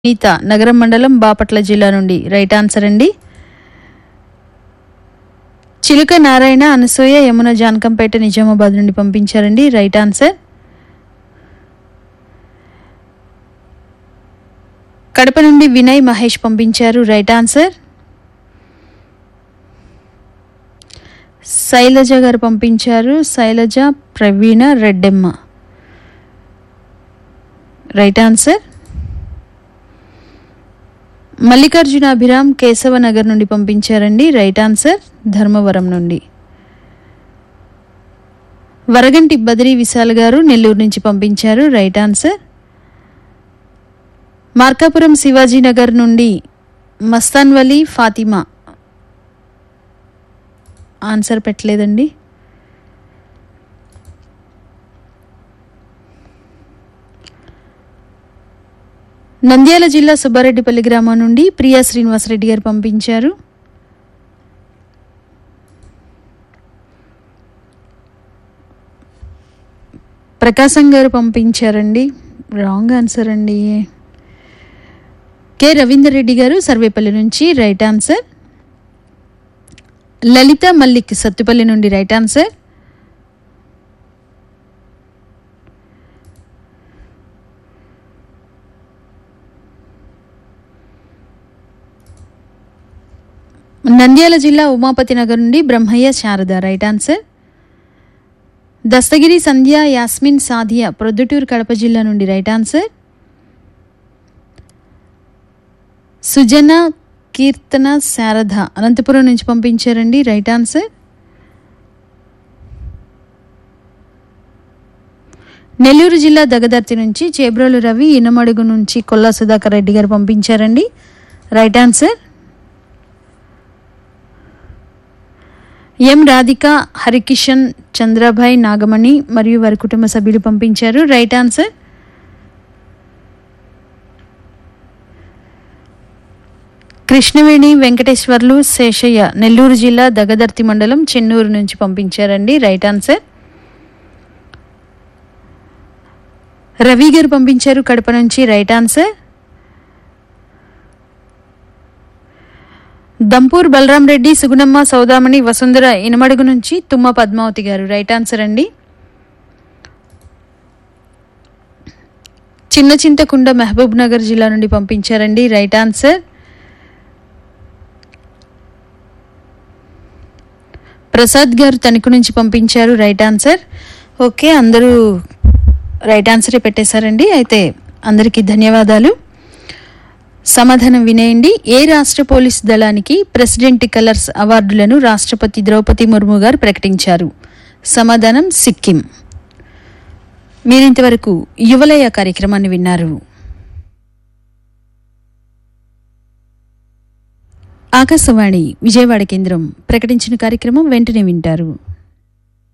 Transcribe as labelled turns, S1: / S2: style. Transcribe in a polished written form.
S1: నీత నగరం మండలం బాపట్ల జిల్లా నుండి రైట్ ఆన్సర్ అండి. చిలుక నారాయణ అనసూయ యమున జానకంపేట నిజామాబాద్ నుండి పంపించారండి. Right answer. కడప నుండి వినయ్ మహేష్ పంపించారు. Right answer. శైలజ గారు పంపించారు. శైలజ ప్రవీణ రెడ్డెమ్మ. Right answer. మల్లికార్జున అభిరామ్ కేశవ నగర్ నుండి పంపించారండి. Right answer. ధర్మవరం నుండి వరగంటి బద్రీ విశాల్ గారు నెల్లూరు నుంచి పంపించారు. Right answer. మార్కాపురం శివాజీ నగర్ నుండి మస్తాన్ వలీ ఫాతిమా ఆన్సర్ పెట్టలేదండి. నంద్యాల జిల్లా సుబ్బారెడ్డిపల్లి గ్రామం నుండి ప్రియా శ్రీనివాసరెడ్డి గారు పంపించారు. ప్రకాశం గారు పంపించారండి. రాంగ్ ఆన్సర్ అండి. కె రవీందర్ రెడ్డి గారు సర్వేపల్లి నుంచి రైట్ ఆన్సర్. లలిత మల్లిక్ సత్తుపల్లి నుండి రైట్ ఆన్సర్. నంద్యాల జిల్లా ఉమాపతి నగర్ నుండి బ్రహ్మయ్య శారద రైట్ ఆన్సర్. దస్తగిరి సంధ్య యాస్మిన్ సాధియా ప్రొద్దుటూరు కడప జిల్లా నుండి రైట్ ఆన్సర్. సుజన కీర్తన శారద అనంతపురం నుంచి పంపించారండి. Right answer. నెల్లూరు జిల్లా దగదర్తి నుంచి చేబ్రోలు రవి ఇనమడుగు నుంచి కొల్లా సుధాకర్ రెడ్డి గారు పంపించారండి. Right answer. ఎం రాధిక హరికిషన్ చంద్రభాయ్ నాగమణి మరియు వారి కుటుంబ సభ్యులు పంపించారు. Right answer. కృష్ణవేణి వెంకటేశ్వర్లు శేషయ్య నెల్లూరు జిల్లా దగదర్తి మండలం చెన్నూరు నుంచి పంపించారండి. Right answer. రవి గారు పంపించారు కడప నుంచి. Right answer. దంపూర్ బలరాం రెడ్డి సుగుణమ్మ సౌదామణి వసుంధర ఇనమడుగు నుంచి తుమ్మ పద్మావతి గారు రైట్ ఆన్సర్ అండి. చిన్న చింతకుండ మహబూబ్ నగర్ జిల్లా నుండి పంపించారండి. Right answer. ప్రసాద్ గారు తణుకు నుంచి పంపించారు. Right answer. ఓకే, అందరూ రైట్ ఆన్సరే పెట్టేశారండి. అయితే అందరికీ ధన్యవాదాలు. సమాధానం వినేయండి. ఏ రాష్ట్ర పోలీస్ దళానికి ప్రెసిడెంట్ కలర్స్ అవార్డులను రాష్ట్రపతి ద్రౌపది ముర్ము గారు ప్రకటించారు? సమాధానం సిక్కిం. మీరింతవరకు యువలయ కార్యక్రమాన్ని విన్నారు. ఆకాశవాణి విజయవాడ కేంద్రం ప్రకటించిన కార్యక్రమం వెంటనే వింటారు.